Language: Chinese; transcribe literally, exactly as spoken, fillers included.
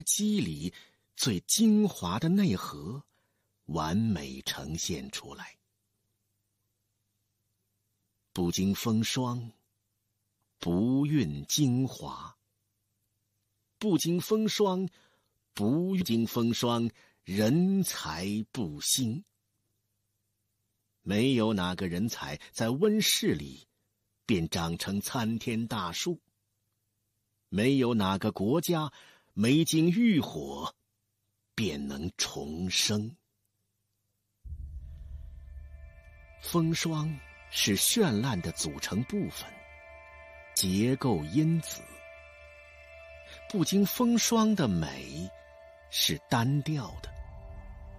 肌理最精华的内核完美呈现出来。不经风霜，不蕴精华；不经风霜，不经风霜，人才不兴。没有哪个人才在温室里便长成参天大树，没有哪个国家没经浴火便能重生。风霜是绚烂的组成部分，结构因子；不经风霜的美是单调的，